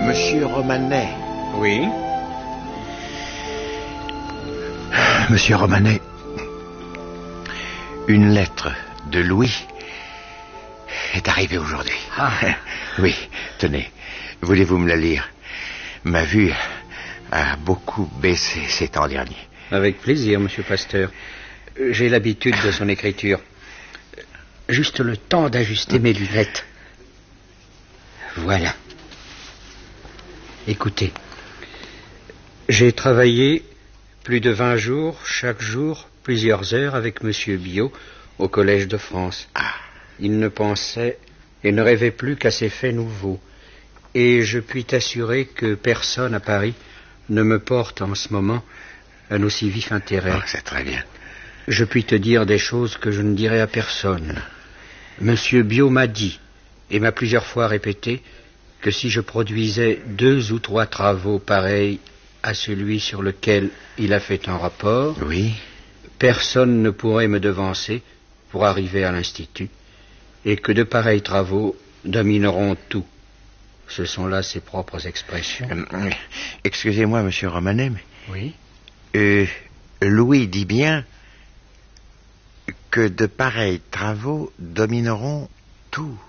Monsieur Romanet. Oui. Monsieur Romanet, une lettre de Louis est arrivée aujourd'hui. Ah. Oui, tenez, voulez-vous me la lire? Ma vue a beaucoup baissé ces temps derniers. Avec plaisir, monsieur Pasteur. J'ai l'habitude de son écriture. Juste le temps d'ajuster mes lunettes. Voilà. Écoutez. J'ai travaillé plus de 20 jours, chaque jour, plusieurs heures avec monsieur Biot au Collège de France. Ah. Il ne pensait et ne rêvait plus qu'à ces faits nouveaux. Et je puis t'assurer que personne à Paris ne me porte en ce moment un aussi vif intérêt. Oh, c'est très bien. Je puis te dire des choses que je ne dirai à personne. Monsieur Biot m'a dit, et m'a plusieurs fois répété, que si je produisais 2 ou 3 travaux pareils à celui sur lequel il a fait un rapport, oui, personne ne pourrait me devancer pour arriver à l'Institut, et que de pareils travaux domineront tout. Ce sont là ses propres expressions. Excusez-moi, monsieur Romanet, mais... Oui. Louis dit bien que de pareils travaux domineront tout.